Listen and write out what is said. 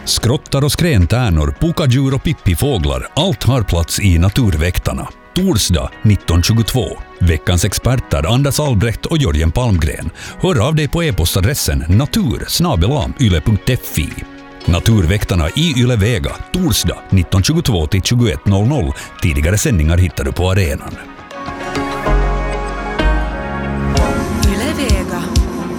Skrottar och skrentärnor, pokadjur och pippifåglar, allt har plats i Naturväktarna. Torsdag 1922. Veckans experter Anders Albrecht och Jörgen Palmgren. Hör av dig på e-postadressen natur@yle.fi. Naturväktarna i Yle Vega, torsdag 1922 till 21.00. Tidigare sändningar hittar du på arenan.